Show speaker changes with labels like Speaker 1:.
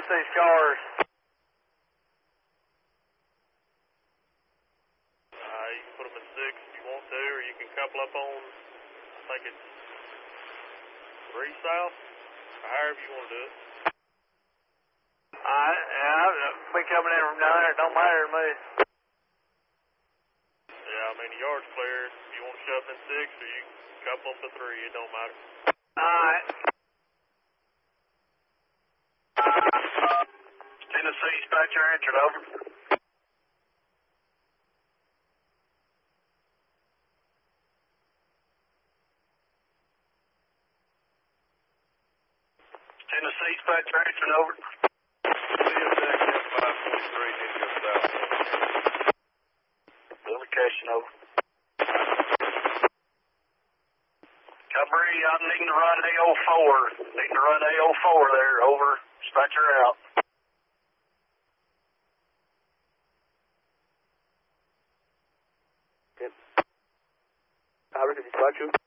Speaker 1: with these cars.
Speaker 2: You can put them at 6 if you want to, or you can couple up on, I think it's 3 south, or however you want to do it.
Speaker 1: Alright, yeah, I'll be coming in from down there. It don't matter to me.
Speaker 2: Yeah, I mean, the yard's clear. If you want to shove them in 6, or you can couple them to 3, it don't matter.
Speaker 1: Alright.
Speaker 3: Tennessee, dispatcher answered, over. Tennessee, dispatcher answered, over. Location, over. Cabri, I'm needing to run AO4. Needing to run AO4 there, over. Dispatcher out.
Speaker 1: Yep. Cabri, dispatcher.